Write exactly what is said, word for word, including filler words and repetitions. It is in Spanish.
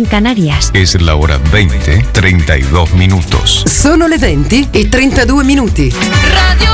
en Canarias. Es la hora veinte, treinta y dos minutos. Sono le venti e trentadue minuti. Radio